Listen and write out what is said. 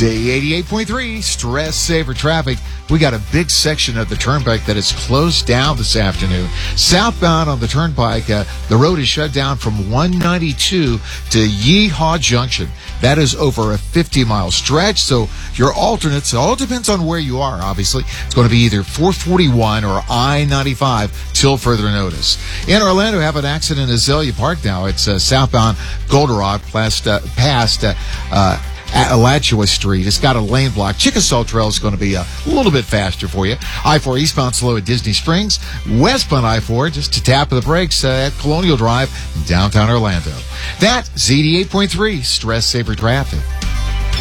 Z88.3, Stress Saver Traffic. We got a big section of the turnpike that is closed down this afternoon. Southbound on the turnpike, the road is shut down from 192 to Yeehaw Junction. That is over a 50-mile stretch, so your alternates, it all depends on where you are, obviously. It's going to be either 441 or I-95 till further notice. In Orlando, have an accident in Azalea Park now. It's southbound Goldenrod past Alachua Street. It's got a lane block. Chickasaw Trail is going to be a little bit faster for you. I-4 eastbound slow at Disney Springs. Westbound I-4 just to tap of the brakes at Colonial Drive in downtown Orlando. That's Z88.3 Stress Saver Traffic.